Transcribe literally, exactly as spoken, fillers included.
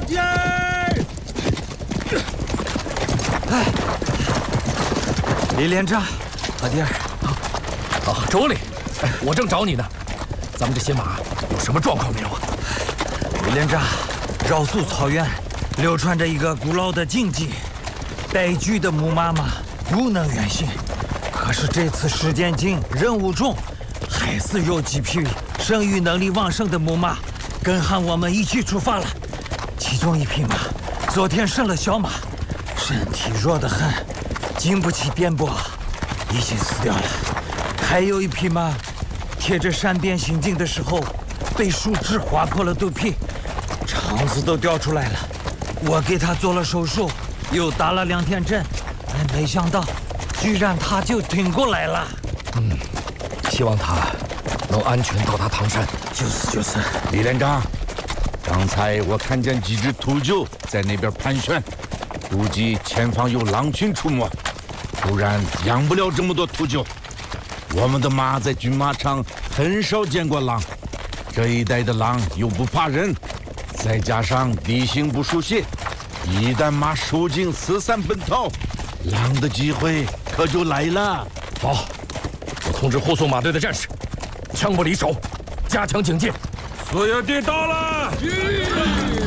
爹！ 哎，李连长，老弟儿， 啊，周礼，我正找你呢。咱们这些马有什么状况没有啊？ 李连长，绕素草原流传着一个古老的禁忌：带驹的木马嘛不能远行。可是这次实践经任务中，还是有几匹生育能力旺盛的母马跟上我们一起出发了。其中一匹马昨天生了小马，身体弱得很，经不起颠簸，已经死掉了。还有一匹马贴着山边行进的时候，被树枝划破了肚皮，肠子都掉出来了。我给他做了手术，又打了两天针，哎，没想到居然他就挺过来了。 嗯，希望他能安全到达唐山。 就是就是， 李连长，刚才我看见几只秃鹫在那边盘旋，估计前方有狼群出没，不然养不了这么多秃鹫。我们的马在军马场很少见过狼，这一带的狼又不怕人，再加上地形不熟悉，一旦马受惊四散奔逃，狼的机会可就来了。 好，我通知护送马队的战士，枪不离手，加强警戒。 四野地到了。